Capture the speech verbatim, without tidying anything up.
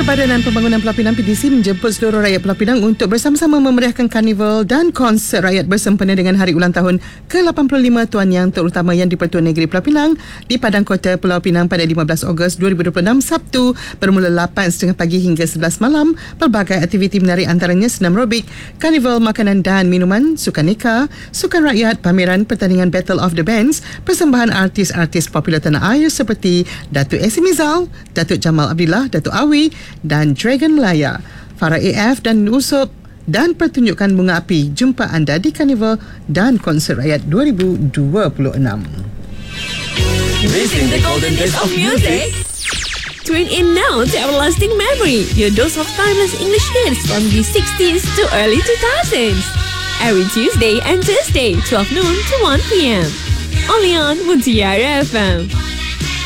Perbadanan Pembangunan Pulau Pinang P D C menjemput seluruh rakyat Pulau Pinang untuk bersama-sama memeriahkan karnival dan konsert rakyat bersempena dengan Hari Ulang Tahun ke lapan puluh lima Tuan Yang Terutama Yang di-Pertuan Negeri Pulau Pinang di Padang Kota Pulau Pinang pada lima belas Ogos dua ribu dua puluh enam Sabtu bermula lapan tiga puluh pagi hingga sebelas malam. Pelbagai aktiviti menarik antaranya senam aerobik, karnival makanan dan minuman, sukan neka, sukan rakyat, pameran, pertandingan Battle of the Bands, persembahan artis-artis popular tanah air seperti Datuk Esi Mizal, Datuk Jamal Abdillah, Datuk Awi dan Dragon Melaya, Farah A F dan Usop, dan pertunjukan bunga api. Jumpa anda di Karnival dan Konsert Rakyat dua ribu dua puluh enam. Missing the golden days of music? Tune in now to Everlasting Memory, your dose of timeless English hits from the sixties to early two thousands. Every Tuesday and Thursday, twelve noon to one p.m. Only on Mutiara F M.